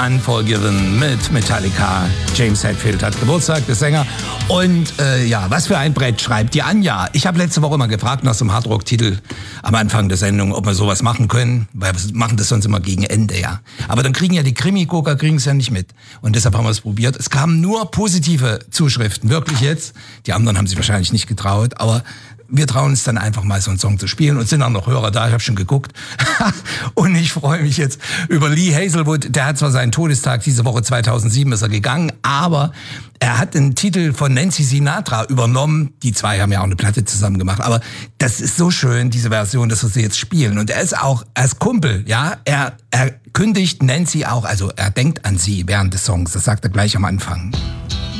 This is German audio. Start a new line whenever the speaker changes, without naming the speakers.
Unforgiven mit Metallica. James Hetfield hat Geburtstag, der Sänger. Und was für ein Brett schreibt die Anja. Ich habe letzte Woche mal gefragt nach so einem Hardrock-Titel am Anfang der Sendung, ob wir sowas machen können, weil wir machen das sonst immer gegen Ende, ja. Aber dann kriegen ja die Krimi-Gucker kriegen's ja nicht mit. Und deshalb haben wir es probiert. Es kamen nur positive Zuschriften, wirklich jetzt. Die anderen haben sich wahrscheinlich nicht getraut, aber wir trauen uns dann einfach mal so einen Song zu spielen und sind auch noch Hörer da, ich habe schon geguckt. Und ich freue mich jetzt über Lee Hazelwood, der hat zwar seinen Todestag diese Woche, 2007 ist er gegangen, aber er hat den Titel von Nancy Sinatra übernommen. Die zwei haben ja auch eine Platte zusammen gemacht, aber das ist so schön, diese Version, dass wir sie jetzt spielen. Und er ist Kumpel, ja, er kündigt Nancy auch, also er denkt an sie während des Songs, das sagt er gleich am Anfang.